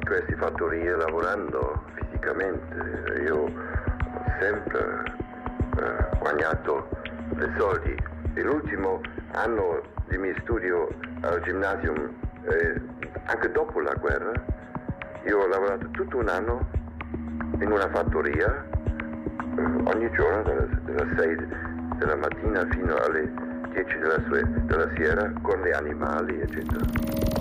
queste fattorie lavorando fisicamente. Io ho sempre guadagnato dei soldi. E l'ultimo anno di mio studio al ginnasio, anche dopo la guerra, io ho lavorato tutto un anno in una fattoria, ogni giorno dalle 6 della mattina fino alle 10 della sera, con gli animali, eccetera.